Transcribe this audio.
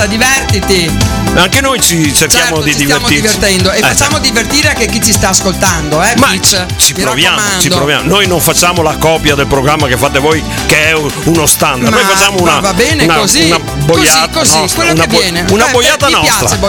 forza, divertiti. Anche noi cerchiamo di ci stiamo divertirci. divertendo e facciamo divertire anche chi ci sta ascoltando, Ma Pitch, ci mi proviamo. raccomando. Noi non facciamo la copia del programma che fate voi, che è uno standard. Ma noi facciamo va bene così. una boiata così, nostra, quello che viene. una boiata mi nostra. piace